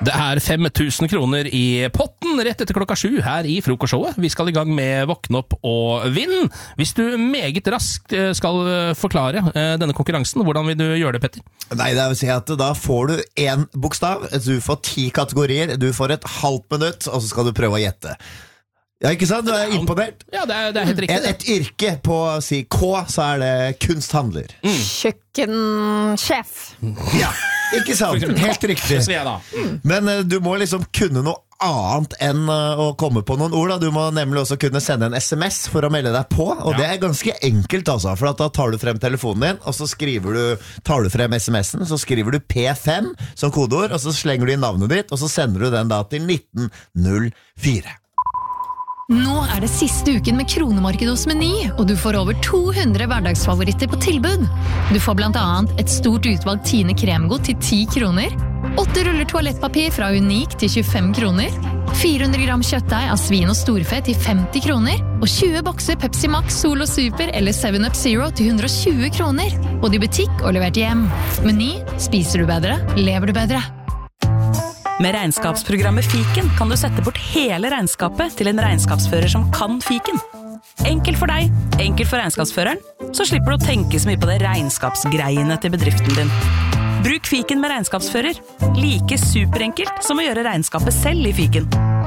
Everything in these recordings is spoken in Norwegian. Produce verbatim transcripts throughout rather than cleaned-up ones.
Det er fem tusen kroner i potten rett etter klokka sju her i frokostshowet. Vi skal i gang med Våkne opp og vinn. Hvis du meget raskt skal forklare denne konkurransen, hvordan vil du gjøre det, Petter? Nei, det vil si at da får du en bokstav, du får ti kategorier, du får et halvt minutt, og så skal du prøve å gjette. Ja, ikke sant? Du er imponert? Ja, det er, det er helt riktig. Et, et yrke på, si K, så er det kunsthandler. Mm. Kjøkkensjef. Ja, ikke sant? Helt riktig. Men uh, du må liksom kunne noe annet enn uh, å komme på noen ord. Da. Du må nemlig også kunne sende en sms for å melde deg på. Og ja. Det er ganske enkelt, altså. For da tar du frem telefonen din, og så skriver du, tar du frem sms'en, så skriver du P fem som kodeord, og så slenger du inn navnet ditt, og så sender du den da til nitten null fire. Nå er det siste uken med kronemarked hos Meny, og du får over to hundre hverdagsfavoritter på tilbud. Du får blant annet et stort utvalg Tine kremgodt til ti kroner, åtte ruller toalettpapir fra Unik til tjuefem kroner, fire hundre gram kjøttdeig av svin og storfe til femti kroner, og tjue bokser Pepsi Max, Solo Super eller seven up Zero til hundre og tjue kroner. Både i butikk og levert hjem. Meny, spiser du bedre, lever du bedre. Med regnskapsprogrammet Fiken kan du sette bort hele regnskapet til en regnskapsfører som kan Fiken. Enkelt for deg, enkelt for regnskapsføreren, så slipper du å tenke så mye på det regnskapsgreiene til bedriften din. Bruk Fiken med regnskapsfører. Like superenkelt som å gjøre regnskapet selv i Fiken.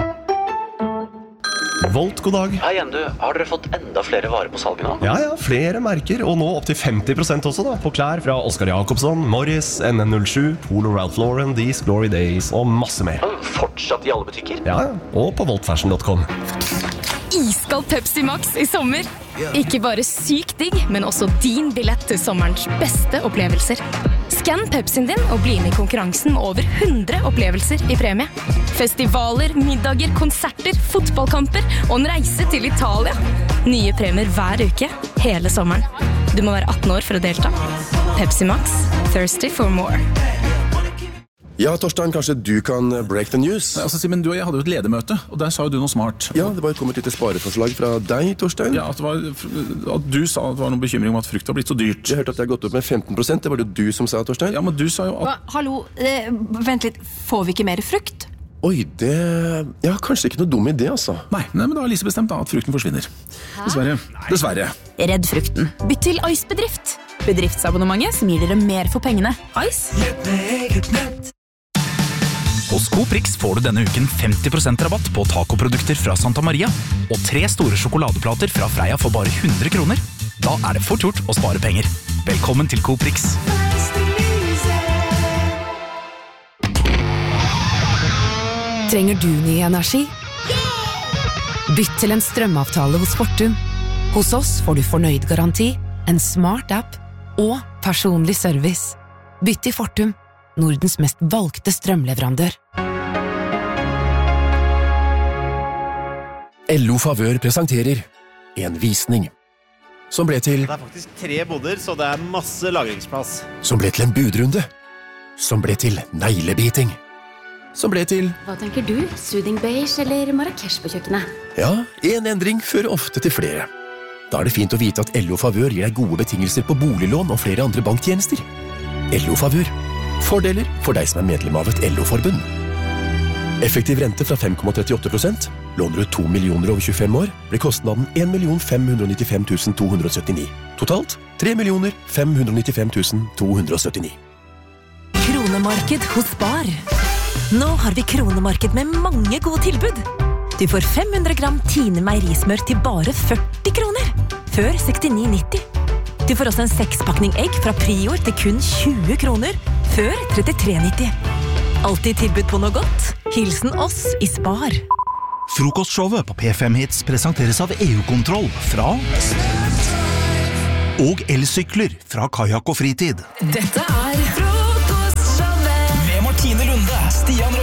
Volt, god dag. Hei igjen du, har dere fått enda flere varer på salget nå? Ja, ja, flere merker, og nå opp til femti prosent også da, på klær fra Oscar Jacobsson, Morris, N N null sju, Polo Ralph Lauren, These Glory Days og masse mer. Fortsatt i alle butikker? Ja, og på volt fashion dot com. Iskald Pepsi Max i sommer. Ikke bare sykt digg, men også din billett til sommerens beste opplevelser. Skann Pepsien din og bli med i konkurransen med over hundre opplevelser i premie. Festivaler, middager, konserter, fotballkamper og en reise til Italia. Nye premier hver uke, hele sommeren. Du må være atten år for å delta. Pepsi Max, thirsty for more. Ja, Torstein, kanskje du kan break the news? Altså, Simen, du og jeg hadde jo et ledermøte, og der sa jo du noe smart. Ja, det var jo kommet litt spareforslag fra deg, Torstein. Ja, at, det var, at du sa at det var noen bekymring om at frukt har blitt så dyrt. Jeg hørte at det har gått opp med femten prosent, det var det du som sa, Torstein. Ja, men du sa jo at... Hva? Hallo, eh, vent litt, får vi ikke mer frukt? Oi, det... Ja, kanskje ikke noe dum idé, altså. Nei, nei men da har Lise bestemt da at frukten forsvinner. Hæ? Dessverre, dessverre. Redd frukten. Bytt til Ice Bedrift. Bedriftsabonnementet som gir dere mer for pengene. Ice. Lett med eget nett. Hos Coprix får du denne uken femti prosent rabatt på tacoprodukter fra Santa Maria og tre store sjokoladeplater fra Freia for bare hundre kroner. Da er det fort gjort å spare penger. Velkommen til Coprix. Trenger du ny energi? Bytt til en strømavtale hos Fortum. Hos oss får du fornøyd garanti, en smart app og personlig service. Bytt til Fortum. Nordens mest valgte strømleverandør. L O Favør presenterer en visning som ble til... Det er faktisk tre boder, så det er masse lagringsplass. Som ble til en budrunde. Som ble til neglebiting. Som ble til... Hva tenker du? Soothing beige eller Marrakesh på kjøkkenet? Ja, en endring fører ofte til flere. Da er det fint å vite at L O Favør gir deg gode betingelser på boliglån og flere andre banktjenester. L O Favør. Fordeler for deg som er medlem av et L O-forbund. Effektiv rente fra fem komma trettiåtte prosent. Låner du to millioner over tjuefem år, blir kostnaden en million fem hundre nittifem tusen to hundre syttini. Totalt tre millioner fem hundre nittifem tusen to hundre syttini. Kronemarked hos Spar. Nå har vi kronemarked med mange gode tilbud. Du får fem hundre gram Tine meierismør til bare førti kroner. Før sekstini nitti. Du får også en sekspakning egg fra Prior til kun tjue kroner, før trettitre nitti. Alltid tilbud på noe godt. Hilsen oss i Spar. Frokostshowet på P fem Hits presenteres av E U-kontroll fra og elsykler fra Kajak og Fritid. Dette er Frokostshowet med Martine Lunde, Stian Rød